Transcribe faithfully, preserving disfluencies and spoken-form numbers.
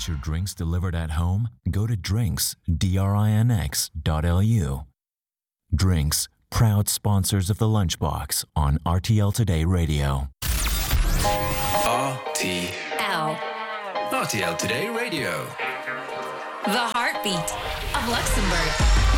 Want your drinks delivered at home? Go to drinks, D R I N X dot L U. Drinks, proud sponsors of the Lunchbox on R T L Today Radio. R T L. R T L Today Radio. The heartbeat of Luxembourg.